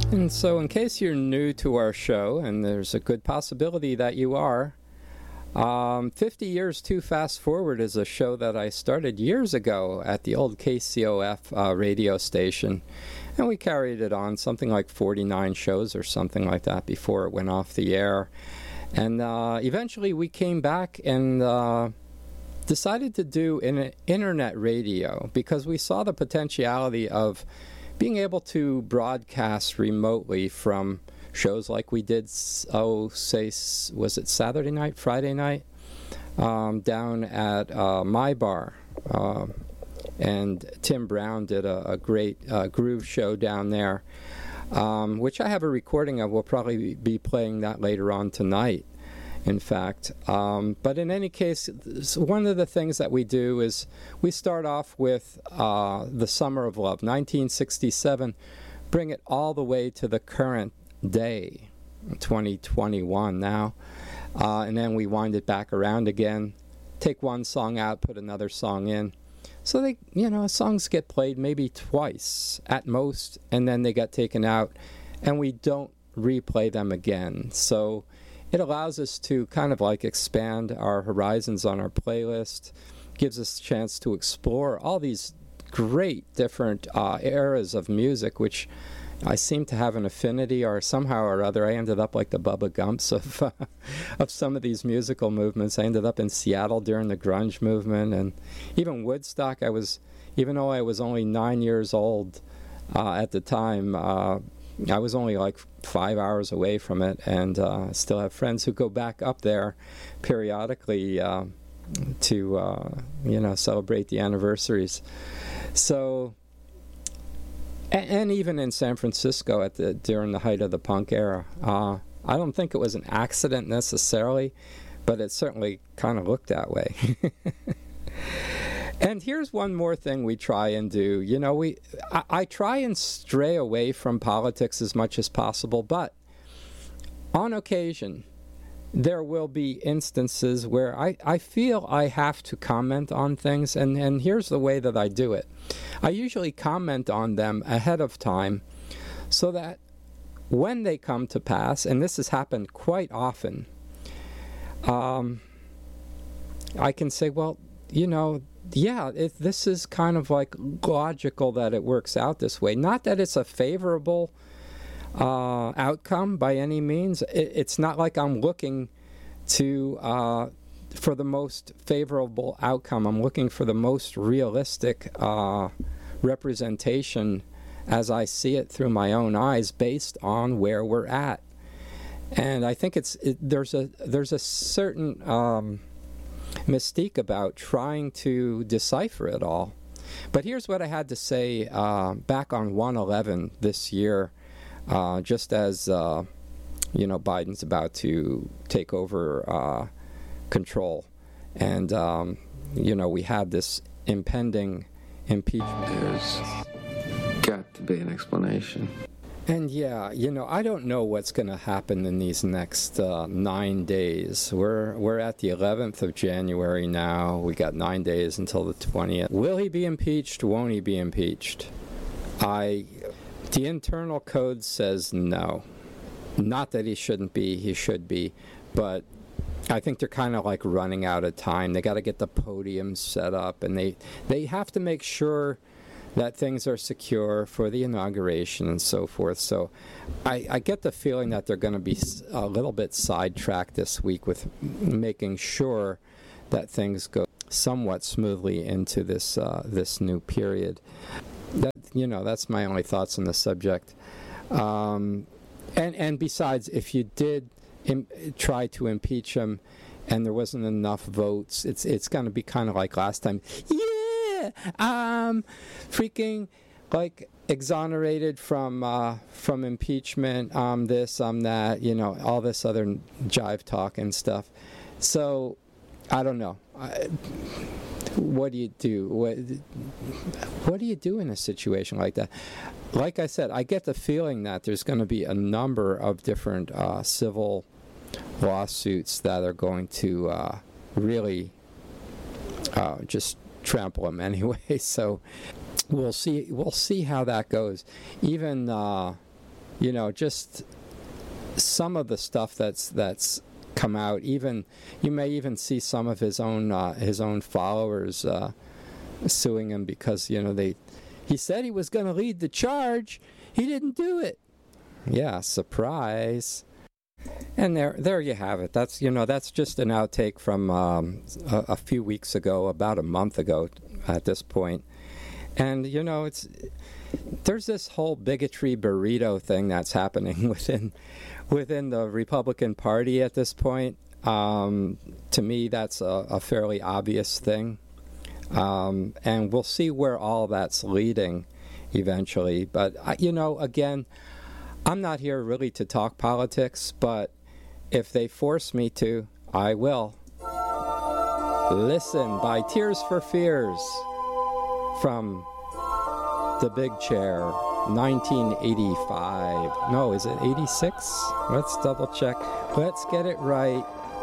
And so, in case you're new to our show, and there's a good possibility that you are, 50 Years Too Fast Forward is a show that I started years ago at the old KCOF radio station. And we carried it on something like 49 shows or something like that before it went off the air. And eventually we came back and decided to do an internet radio because we saw the potentiality of being able to broadcast remotely from shows like we did, was it Saturday night, Friday night, down at My Bar. And Tim Brown did a great groove show down there, which I have a recording of. We'll probably be playing that later on tonight, in fact. But in any case, one of the things that we do is we start off with The Summer of Love, 1967, bring it all the way to the current day, 2021 now, and then we wind it back around again, take one song out, put another song in. So they, songs get played maybe twice at most, and then they get taken out, and we don't replay them again. So it allows us to kind of like expand our horizons on our playlist, gives us a chance to explore all these great different eras of music, which I seem to have an affinity, or somehow or other I ended up like the Bubba Gumps of some of these musical movements. I ended up in Seattle during the grunge movement, and even Woodstock. Even though I was only 9 years old at the time, I was only like 5 hours away from it, and still have friends who go back up there periodically to celebrate the anniversaries. So. And even in San Francisco during the height of the punk era. I don't think it was an accident necessarily, but it certainly kind of looked that way. And here's one more thing we try and do. I try and stray away from politics as much as possible, but on occasion, there will be instances where I feel I have to comment on things, and here's the way that I do it. I usually comment on them ahead of time so that when they come to pass, and this has happened quite often, I can say, well, this is kind of like logical that it works out this way. Not that it's a favorable outcome by any means. It's not like I'm looking for the most favorable outcome. I'm looking for the most realistic representation as I see it through my own eyes based on where we're at. And I think there's a certain mystique about trying to decipher it all. But here's what I had to say back on 1/11 this year, just as Biden's about to take over control, and we had this impending impeachment. There's got to be an explanation. And I don't know what's going to happen in these next 9 days. We're at the 11th of January now. We got 9 days until the 20th. Will he be impeached? Won't he be impeached? The internal code says no. Not that he shouldn't be, he should be, but I think they're kind of like running out of time. They got to get the podium set up, and they have to make sure that things are secure for the inauguration and so forth. So I get the feeling that they're going to be a little bit sidetracked this week with making sure that things go somewhat smoothly into this new period. That's my only thoughts on the subject. And besides, if you did try to impeach him and there wasn't enough votes, it's going to be kind of like last time. Freaking like exonerated from impeachment, this, that, all this other jive talk and stuff. So I don't know. What do you do? What do you do in a situation like that? Like I said, I get the feeling that there's going to be a number of different civil lawsuits that are going to really just trample him anyway. So we'll see how that goes. Even just some of the stuff that's come out. Even you may even see some of his own followers suing him because he said he was going to lead the charge. He didn't do it. Yeah, surprise. And there you have it. That's that's just an outtake from a few weeks ago, about a month ago at this point. And there's this whole bigotry burrito thing that's happening within the Republican Party at this point. To me, that's a fairly obvious thing. And we'll see where all that's leading eventually. But, again, I'm not here really to talk politics, but if they force me to, I will. Listen by Tears for Fears from The Big Chair, 1985. No, is it 86? Let's double check. Let's get it right.